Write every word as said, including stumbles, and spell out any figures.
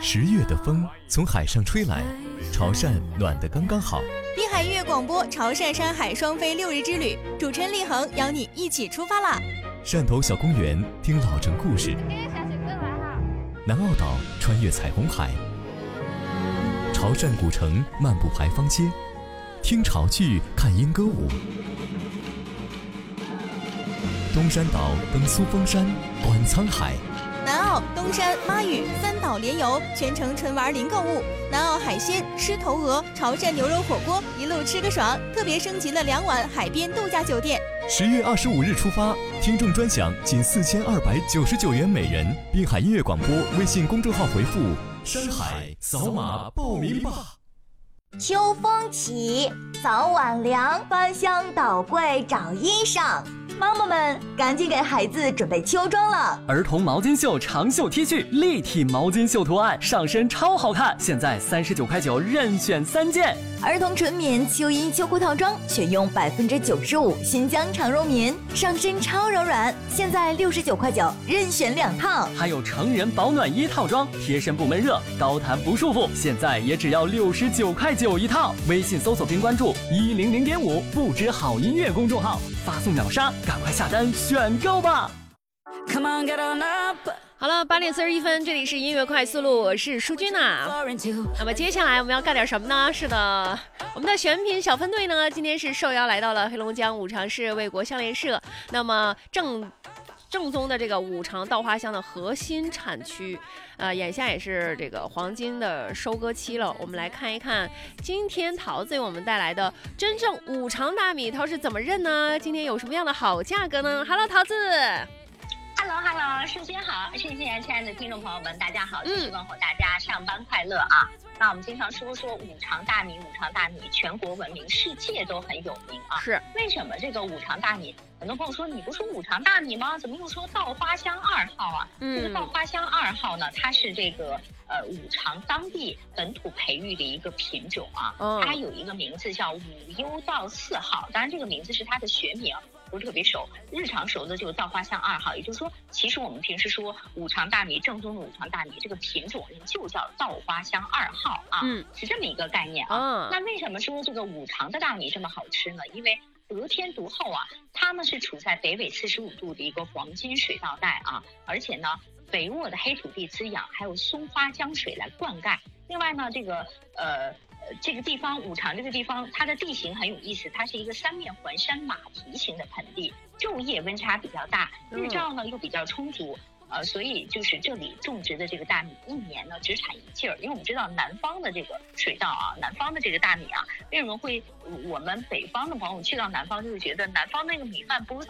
十月的风从海上吹来，潮汕暖得刚刚好。 滨海音乐广播潮汕山海双飞六日之旅，主持人立恒邀你一起出发啦！ 汕头小公园听老城故事，南澳岛穿越彩虹海，潮汕古城漫步牌坊街，听潮剧看莺歌舞。东山岛登苏峰山，观沧海。 南澳、东山、妈屿三岛联游，全程纯玩零购物。南澳海鲜、狮头鹅、潮汕牛肉火锅，一路吃个爽。特别升级了两晚海边度假酒店。 十月二十五日出发，听众专享仅四千二百九十九元每人。滨海音乐广播微信公众号回复“山海”，扫码报名吧。 秋风起，早晚凉，翻箱倒柜找衣裳。妈妈们赶紧给孩子准备秋装了。 儿童毛巾袖长袖 T 恤，立体毛巾袖图案，上身超好看，现在三十九块九任选三件。 儿童纯棉秋衣秋裤套装，选用百分之九十五新疆长绒棉，上身超柔软，现在六十九块九任选两套。 还有成人保暖衣套装，贴身不闷热，高弹不束缚，现在也只要六十九块九一套。微信搜索并关注一零零点五不知好音乐公众号，发送秒杀，赶快下单选购吧。 Come on, get on up。 好了，八点四十一分，这里是音乐快速路，我是舒君娜。那么接下来我们要干点什么呢？是的，我们的选品小分队呢，今天是受邀来到了黑龙江五常市卫国项链社，那么正正宗的这个五常稻花香的核心产区，呃，眼下也是这个黄金的收割期了。我们来看一看今天桃子为我们带来的真正五常大米，它是怎么认呢？今天有什么样的好价格呢 ？Hello， 桃子。 Hello Hello， 舒心好，谢谢亲爱的听众朋友们，大家好，就是问候大家上班快乐啊。嗯、那我们经常说说五常大米，五常大米全国闻名，世界都很有名啊。 是为什么这个五常大米？很多朋友说你不说五常大米吗？怎么又说稻花香二号啊？嗯、这个稻花香二号呢，它是这个呃五常当地本土培育的一个品种啊，哦、它有一个名字叫五优稻四号，当然这个名字是它的学名。不是特别熟，日常熟的就是稻花香二号，也就是说，其实我们平时说五常大米，正宗的五常大米，这个品种就叫稻花香二号啊，嗯，是这么一个概念啊。嗯、那为什么说这个五常的大米这么好吃呢？因为得天独厚啊，它们是处在北纬四十五度的一个黄金水稻带啊，而且呢，肥沃的黑土地滋养，还有松花江水来灌溉。另外呢，这个呃。这个地方五常这个地方，它的地形很有意思，它是一个三面环山马蹄形的盆地，昼夜温差比较大，日照呢又比较充足，呃，所以就是这里种植的这个大米一年呢只产一季儿，因为我们知道南方的这个水稻啊，南方的这个大米啊，为什么会我们北方的朋友去到南方就会觉得南方那个米饭不是